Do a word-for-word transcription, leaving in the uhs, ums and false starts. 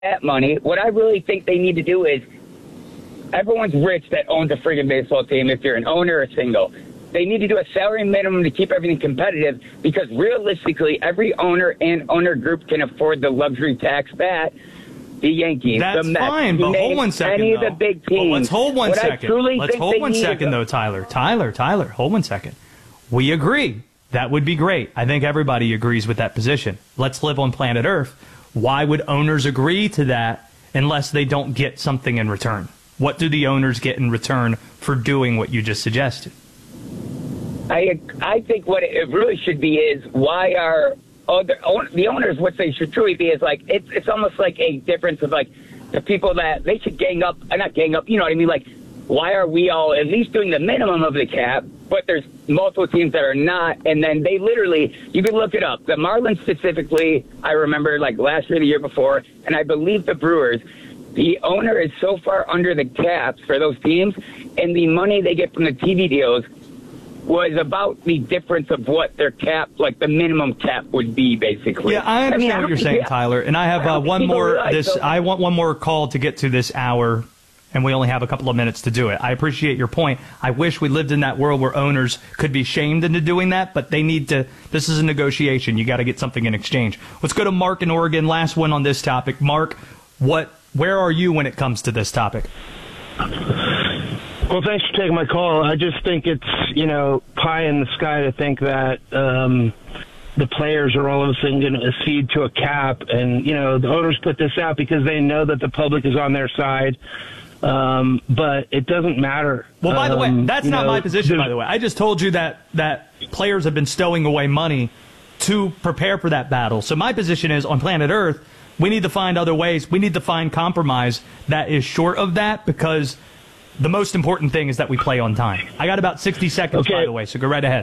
that money, what I really think they need to do is, everyone's rich that owns a friggin' baseball team, if you're an owner or single. They need to do a salary minimum to keep everything competitive, because realistically, every owner and owner group can afford the luxury tax that the Yankees, That's the Mets, fine, but hold one second, any though. of the big teams. Well, let's hold one what second. Let's hold one second, though, Tyler. Tyler, Tyler, hold one second. We agree. That would be great. I think everybody agrees with that position. Let's live on planet Earth. Why would owners agree to that unless they don't get something in return? What do the owners get in return for doing what you just suggested? I I think what it really should be is, why are other the owners, what they should truly be is like, it's it's almost like a difference of like the people that they should gang up, uh, not gang up, you know what I mean? Like, why are we all at least doing the minimum of the cap, but there's multiple teams that are not, and then they literally, you can look it up. The Marlins specifically, I remember like last year, the year before, and I believe the Brewers, the owner is so far under the caps for those teams, and the money they get from the T V deals was about the difference of what their cap, like the minimum cap would be, basically. Yeah, I understand I mean, I what you're think, saying, yeah, Tyler. And I have uh, one more. Realize, This so. I want one more call to get to this hour, and we only have a couple of minutes to do it. I appreciate your point. I wish we lived in that world where owners could be shamed into doing that, but they need to. This is a negotiation. You got to get something in exchange. Let's go to Mark in Oregon. Last one on this topic. Mark, what? Where are you when it comes to this topic? Well, thanks for taking my call. I just think it's, you know, pie in the sky to think that um, the players are all of a sudden going to accede to a cap. And, you know, the owners put this out because they know that the public is on their side. Um, but it doesn't matter. Well, by the way, Um, that's you not know, my position, there's- by the way. I just told you that, that players have been stowing away money to prepare for that battle. So my position is, on planet Earth, we need to find other ways. We need to find compromise that is short of that, because the most important thing is that we play on time. I got about sixty seconds, Okay. by the way, so go right ahead.